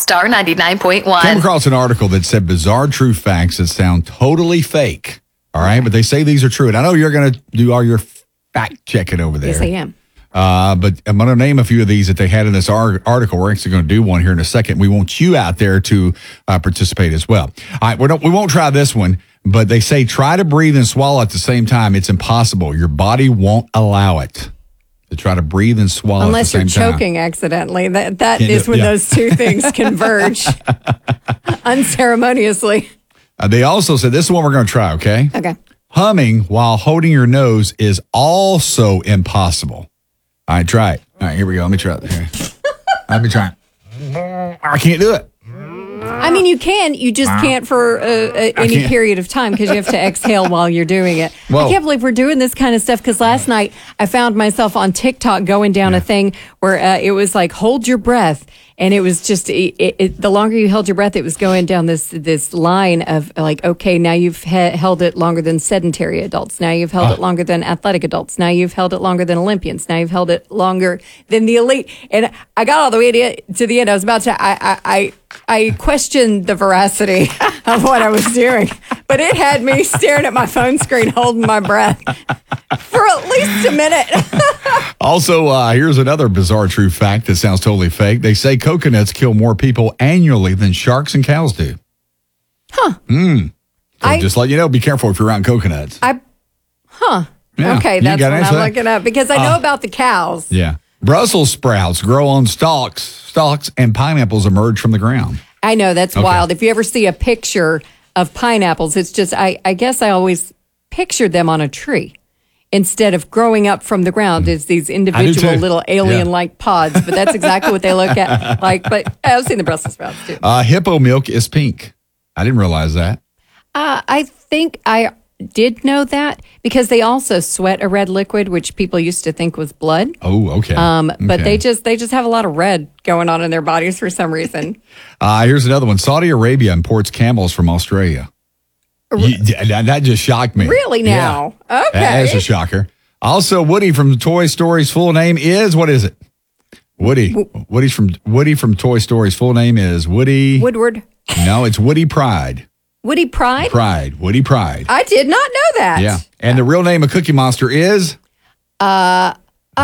Star 99.1. Came across an article that said bizarre true facts that sound totally fake. All right, but they say these are true. And I know you're going to do all your fact checking over there. Yes, I am. But I'm going to name a few of these that they had in this article. We're actually going to do one here in a second. We want you out there to participate as well. All right, we won't try this one, but they say try to breathe and swallow at the same time. It's impossible. Your body won't allow it to try to breathe and swallow Unless at the same you're time. choking accidentally. That is when those two things converge unceremoniously. They also said, this is what we're going to try, okay? Okay. Humming while holding your nose is also impossible. All right, try it. All right, here we go. Let me try it. Here. Let me try it. I can't do it. I mean, you can. You just can't for any period of time because you have to exhale while you're doing it. Whoa. I can't believe we're doing this kind of stuff because last night I found myself on TikTok going down a thing where it was like, hold your breath. And it was just, the longer you held your breath, it was going down this line of like, okay, now you've held it longer than sedentary adults. Now you've held it longer than athletic adults. Now you've held it longer than Olympians. Now you've held it longer than the elite. And I got all the way to the end. I was about to, I questioned the veracity of what I was doing, but it had me staring at my phone screen, holding my breath for at least a minute. Also, here's another bizarre true fact that sounds totally fake. They say coconuts kill more people annually than sharks and cows do. Huh. So just let you know, be careful if you're around coconuts. Yeah. Okay, You that's got what an answer? I'm looking up because I know about the cows. Yeah. Brussels sprouts grow on stalks, and pineapples emerge from the ground. I know, that's wild. If you ever see a picture of pineapples, it's just, I guess I always pictured them on a tree instead of growing up from the ground as these individual too. little alien-like pods. But that's exactly what they look at like. But I've seen the Brussels sprouts too. Hippo milk is pink. I didn't realize that. I think I did know that because they also sweat a red liquid, which people used to think was blood. Oh, okay. But they just have a lot of red going on in their bodies for some reason. Here's another one. Saudi Arabia imports camels from Australia. That just shocked me. Really now? Yeah. Okay. That's a shocker. Also, Woody from Toy Story's full name is, what is it? Woody. Woody from Toy Story's full name is Woody. Woodward. No, it's Woody Pride. Woody Pride? Woody Pride. I did not know that. Yeah. And the real name of Cookie Monster is? Come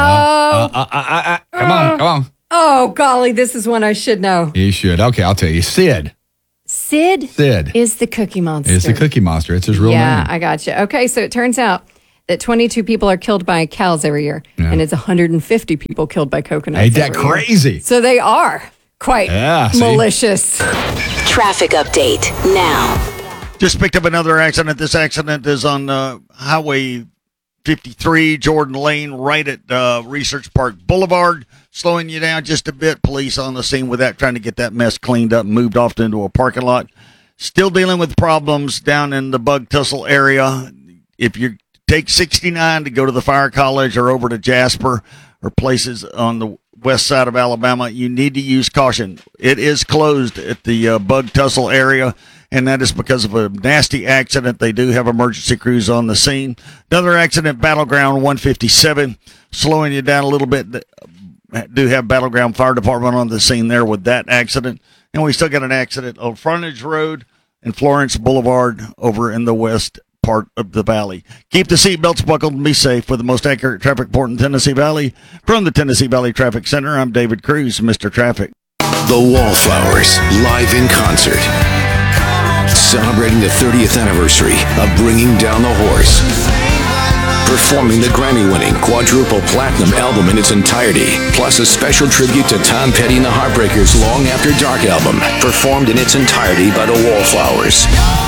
on. Oh, golly, this is one I should know. You should. Okay, I'll tell you. Sid. Sid is the Cookie Monster. It's the Cookie Monster. It's his real name. Yeah, I got you. Okay, so it turns out that 22 people are killed by cows every year, and it's 150 people killed by coconuts. Ain't that every year. crazy? So they are quite malicious. Traffic update now. Just picked up another accident. This accident is on Highway 53, Jordan Lane, right at Research Park Boulevard. Slowing you down just a bit. Police on the scene with that, trying to get that mess cleaned up and moved off into a parking lot. Still dealing with problems down in the Bug Tussle area. If you take 69 to go to the Fire College or over to Jasper or places on the west side of Alabama, you need to use caution. It is closed at the Bug Tussle area, and that is because of a nasty accident. They do have emergency crews on the scene. Another accident, Battleground 157, slowing you down a little bit. Do have Battleground Fire Department on the scene there with that accident. And we still got an accident on Frontage Road and Florence Boulevard over in the west part of the valley. Keep the seatbelts buckled and be safe. For the most accurate traffic report in Tennessee Valley, from the Tennessee Valley Traffic Center, I'm David Cruz, Mr. Traffic. The Wallflowers, live in concert. Celebrating the 30th anniversary of Bringing Down the Horse. Performing the Grammy-winning quadruple platinum album in its entirety, plus a special tribute to Tom Petty and the Heartbreakers' Long After Dark album, performed in its entirety by the Wallflowers.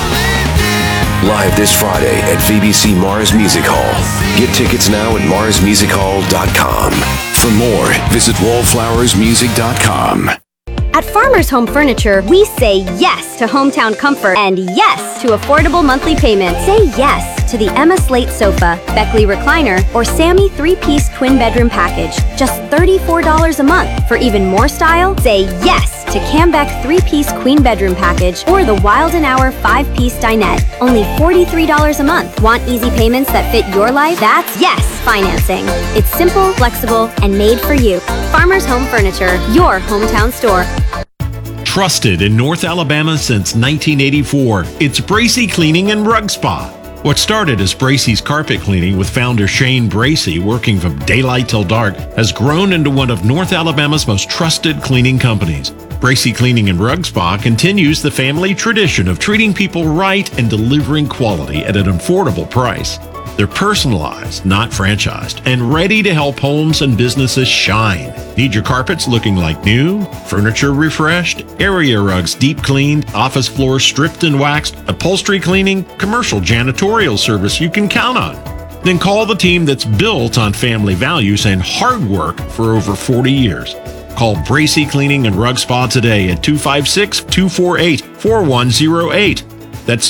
Live this Friday at VBC Mars Music Hall. Get tickets now at marsmusichall.com. For more, visit wallflowersmusic.com. At Farmers Home Furniture, we say yes to hometown comfort and yes to affordable monthly payments. Say yes to the Emma Slate Sofa, Beckley Recliner, or Sammy 3-piece twin bedroom package. Just $34 a month. For even more style, say yes to Cambeck 3-piece queen bedroom package or the Wild & Hour 5-piece dinette. Only $43 a month. Want easy payments that fit your life? That's yes financing. It's simple, flexible, and made for you. Farmers Home Furniture, your hometown store. trusted in North Alabama since 1984. It's Bracy Cleaning and Rug Spa. What started as Bracy's carpet cleaning with founder Shane Bracy working from daylight till dark has grown into one of North Alabama's most trusted cleaning companies. Bracy Cleaning and Rug Spa continues the family tradition of treating people right and delivering quality at an affordable price. They're personalized, not franchised, and ready to help homes and businesses shine. Need your carpets looking like new, furniture refreshed, area rugs deep cleaned, office floors stripped and waxed, upholstery cleaning, commercial janitorial service you can count on. Then call the team that's built on family values and hard work for over 40 years. Call Bracy Cleaning and Rug Spa today at 256-248-4108. That's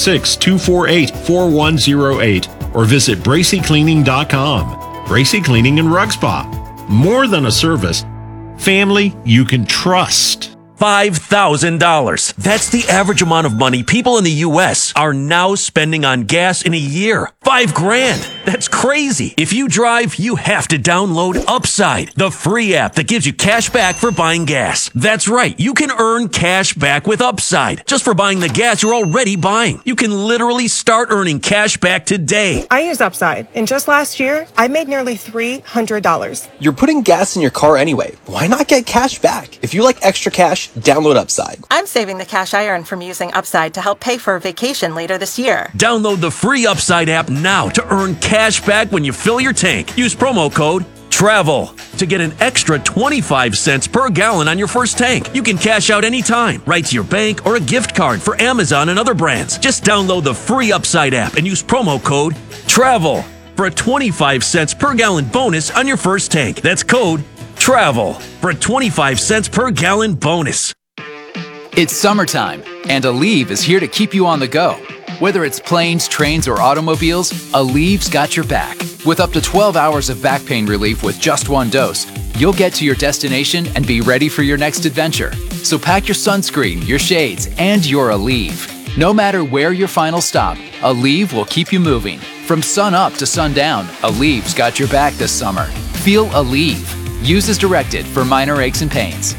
256-248-4108. Or visit BracyCleaning.com. Bracy Cleaning and Rug Spa. More than a service, family you can trust. $5,000. That's the average amount of money people in the U.S. are now spending on gas in a year. $5,000. That's crazy. If you drive, you have to download Upside, the free app that gives you cash back for buying gas. That's right. You can earn cash back with Upside just for buying the gas you're already buying. You can literally start earning cash back today. I use Upside, and just last year, I made nearly $300. You're putting gas in your car anyway. Why not get cash back? If you like extra cash, download Upside. I'm saving the cash I earn from using Upside to help pay for a vacation later this year. Download the free Upside app now to earn cash back when you fill your tank. Use promo code TRAVEL to get an extra 25 cents per gallon on your first tank. You can cash out anytime, right to your bank or a gift card for Amazon and other brands. Just download the free Upside app and use promo code TRAVEL for a 25 cents per gallon bonus on your first tank. That's code TRAVEL for a 25 cents per gallon bonus. It's summertime, and Aleve is here to keep you on the go. Whether it's planes, trains, or automobiles, Aleve's got your back. With up to 12 hours of back pain relief with just one dose, you'll get to your destination and be ready for your next adventure. So pack your sunscreen, your shades, and your Aleve. No matter where your final stop, Aleve will keep you moving. From sun up to sundown, Aleve's got your back this summer. Feel Aleve. Use as directed for minor aches and pains.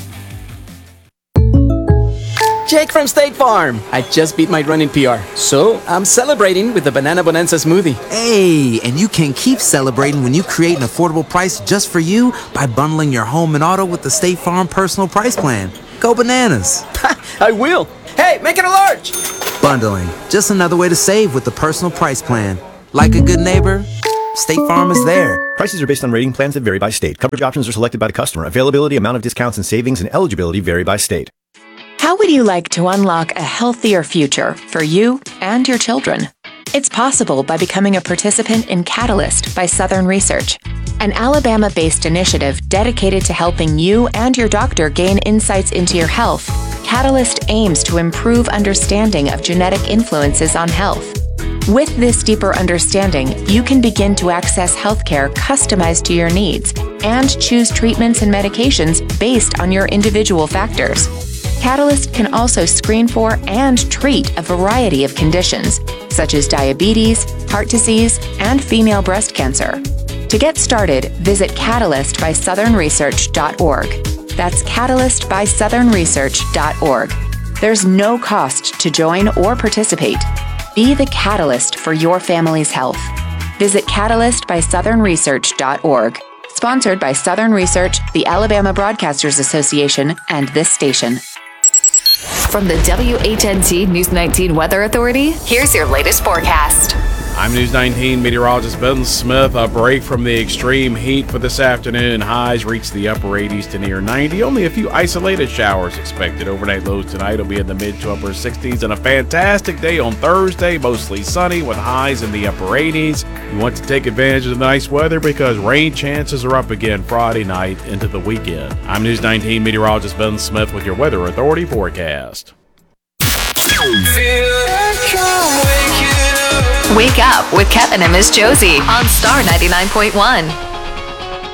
Jake from State Farm. I just beat my running PR, so I'm celebrating with the Banana Bonanza smoothie. Hey, and you can keep celebrating when you create an affordable price just for you by bundling your home and auto with the State Farm Personal Price Plan. Go bananas. I will. Hey, make it a large. Bundling, just another way to save with the Personal Price Plan. Like a good neighbor, State Farm is there. Prices are based on rating plans that vary by state. Coverage options are selected by the customer. Availability, amount of discounts and savings, and eligibility vary by state. How would you like to unlock a healthier future for you and your children? It's possible by becoming a participant in Catalyst by Southern Research, an Alabama-based initiative dedicated to helping you and your doctor gain insights into your health. Catalyst aims to improve understanding of genetic influences on health. With this deeper understanding, you can begin to access healthcare customized to your needs and choose treatments and medications based on your individual factors. Catalyst can also screen for and treat a variety of conditions, such as diabetes, heart disease, and female breast cancer. To get started, visit catalystbysouthernresearch.org. That's catalystbysouthernresearch.org. There's no cost to join or participate. Be the catalyst for your family's health. Visit catalystbysouthernresearch.org. Sponsored by Southern Research, the Alabama Broadcasters Association, and this station. From the WHNT News 19 Weather Authority, here's your latest forecast. I'm News 19 meteorologist Ben Smith. A break from the extreme heat for this afternoon. Highs reach the upper 80s to near 90. Only a few isolated showers expected. Overnight lows tonight will be in the mid to upper 60s. And a fantastic day on Thursday. Mostly sunny with highs in the upper 80s. You want to take advantage of the nice weather because rain chances are up again Friday night into the weekend. I'm News 19 meteorologist Ben Smith with your Weather Authority forecast. Wake up with Kevin and Miss Josie on Star 99.1.